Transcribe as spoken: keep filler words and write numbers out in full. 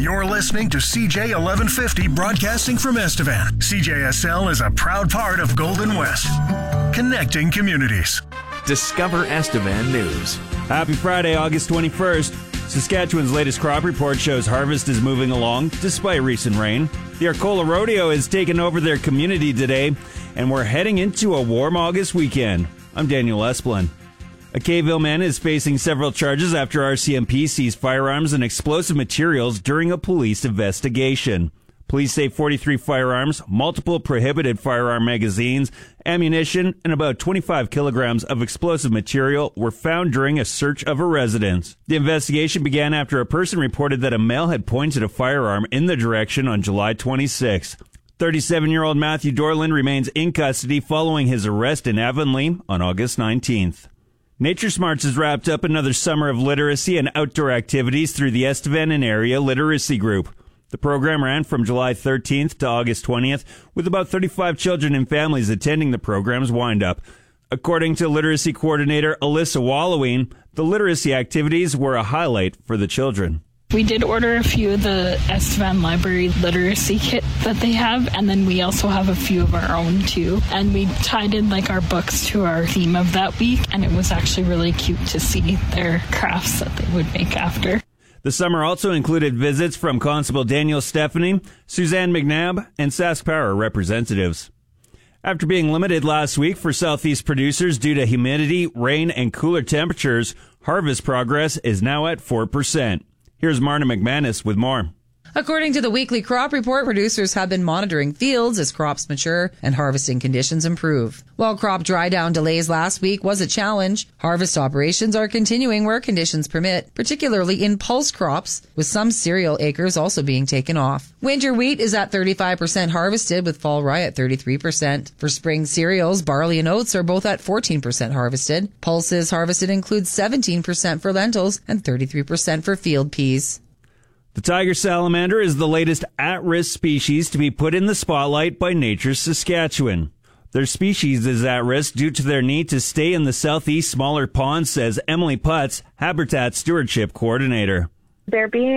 You're listening to C J eleven fifty broadcasting from Estevan. C J S L is a proud part of Golden West, connecting communities. Discover Estevan News. Happy Friday, August twenty-first. Saskatchewan's latest crop report shows harvest is moving along despite recent rain. The Arcola Rodeo has taken over their community today, and we're heading into a warm August weekend. I'm Daniel Esplin. A Kayville man is facing several charges after R C M P seized firearms and explosive materials during a police investigation. Police say forty-three firearms, multiple prohibited firearm magazines, ammunition, and about twenty-five kilograms of explosive material were found during a search of a residence. The investigation began after a person reported that a male had pointed a firearm in the direction on July twenty-sixth. thirty-seven-year-old Matthew Dorland remains in custody following his arrest in Avonlea on August nineteenth. Nature Smarts has wrapped up another summer of literacy and outdoor activities through the Estevan and Area Literacy Group. The program ran from July thirteenth to August twentieth, with about thirty-five children and families attending the program's wind-up. According to literacy coordinator Alyssa Walloween, the literacy activities were a highlight for the children. We did order a few of the Estevan Library literacy kit that they have, and then we also have a few of our own too. And we tied in like our books to our theme of that week, and it was actually really cute to see their crafts that they would make after. The summer also included visits from Constable Daniel Stephanie, Suzanne McNabb, and Sask Power representatives. After being limited last week for southeast producers due to humidity, rain, and cooler temperatures, harvest progress is now at four percent. Here's Marna McManus with more. According to the weekly crop report, producers have been monitoring fields as crops mature and harvesting conditions improve. While crop dry down delays last week was a challenge, harvest operations are continuing where conditions permit, particularly in pulse crops, with some cereal acres also being taken off. Winter wheat is at thirty-five percent harvested, with fall rye at thirty-three percent. For spring cereals, barley and oats are both at fourteen percent harvested. Pulses harvested includes seventeen percent for lentils and thirty-three percent for field peas. The tiger salamander is the latest at-risk species to be put in the spotlight by Nature's Saskatchewan. Their species is at risk due to their need to stay in the southeast smaller ponds, says Emily Putz, Habitat Stewardship Coordinator. They're being